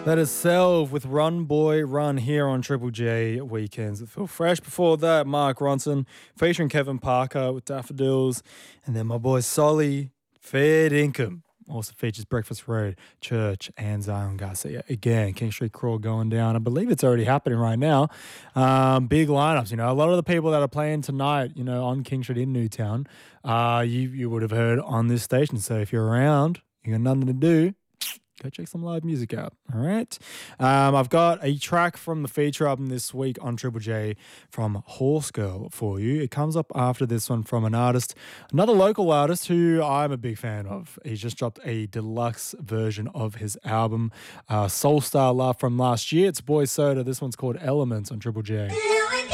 That is Self with Run Boy Run here on Triple J Weekends that feel fresh. Before that, Mark Ronson featuring Kevin Parker with Daffodils. And then my boy Solly, Fair Income. Also features Breakfast Road, Church, and Zion Garcia. Again, King Street Crawl going down. I believe it's already happening right now. Big lineups, a lot of the people that are playing tonight, on King Street in Newtown, you would have heard on this station. So if you're around, you got nothing to do, go check some live music out. All right. I've got a track from the feature album this week on Triple J from Horse Girl for you. It comes up after this one from another local artist who I'm a big fan of. He's just dropped a deluxe version of his album, Soul Star Love from last year. It's Boy Soda. This one's called Elements on Triple J.